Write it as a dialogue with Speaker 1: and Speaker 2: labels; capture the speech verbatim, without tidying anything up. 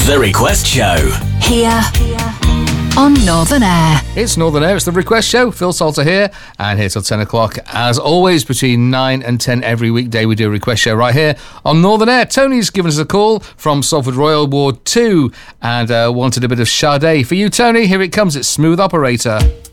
Speaker 1: The Request Show.
Speaker 2: Here on Northern Air.
Speaker 3: It's Northern Air, it's The Request Show. Phil Salter here, and here till ten o'clock. As always, between nine and ten every weekday, we do a Request Show right here on Northern Air. Tony's given us a call from Salford Royal Ward two and uh, wanted a bit of Sade. For you, Tony, here it comes. It's Smooth Operator.